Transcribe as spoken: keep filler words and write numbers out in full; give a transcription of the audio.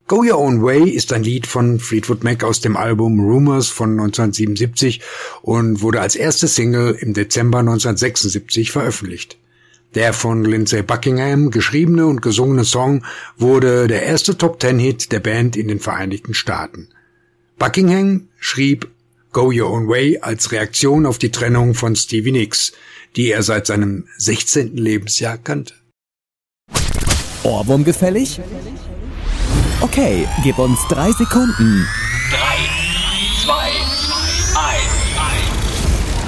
Go Your Own Way ist ein Lied von Fleetwood Mac aus dem Album Rumours von neunzehnhundertsiebenundsiebzig und wurde als erste Single im Dezember neunzehnhundertsechsundsiebzig veröffentlicht. Der von Lindsey Buckingham geschriebene und gesungene Song wurde der erste Top-Ten-Hit der Band in den Vereinigten Staaten. Buckingham schrieb Go Your Own Way als Reaktion auf die Trennung von Stevie Nicks, die er seit seinem sechzehnten Lebensjahr kannte. Ohrwurm gefällig? Okay, gib uns drei Sekunden. Drei